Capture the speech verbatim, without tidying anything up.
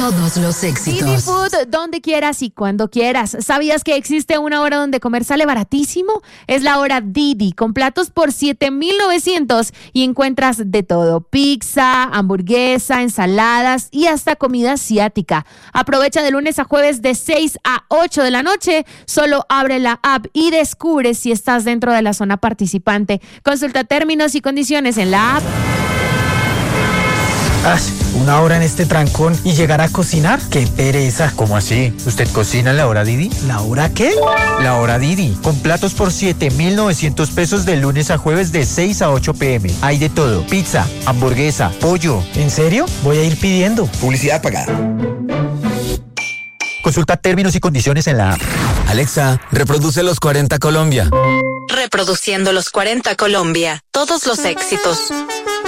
Todos los éxitos. Didi Food, donde quieras y cuando quieras. ¿Sabías que existe una hora donde comer sale baratísimo? Es la hora Didi, con platos por siete mil novecientos y encuentras de todo: pizza, hamburguesa, ensaladas y hasta comida asiática. Aprovecha de lunes a jueves de seis a ocho de la noche. Solo abre la app y descubre si estás dentro de la zona participante. Consulta términos y condiciones en la app. Ah, una hora en este trancón y llegar a cocinar, qué pereza. ¿Cómo así? ¿Usted cocina en la hora Didi? ¿La hora qué? La hora Didi, con platos por siete mil novecientos pesos de lunes a jueves de seis a ocho pm. Hay de todo: pizza, hamburguesa, pollo. ¿En serio? Voy a ir pidiendo. Publicidad pagada. Consulta términos y condiciones en la app. Alexa, reproduce los cuarenta Colombia. Reproduciendo los cuarenta Colombia. Todos los éxitos.